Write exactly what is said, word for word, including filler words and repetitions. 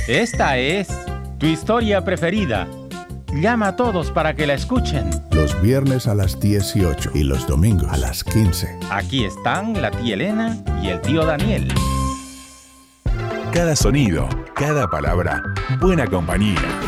Esta es tu historia preferida. Llama a todos para que la escuchen. Los viernes a las dieciocho y los domingos a las quince. Aquí están la tía Elena y el tío Daniel. Cada sonido, cada palabra, buena compañía.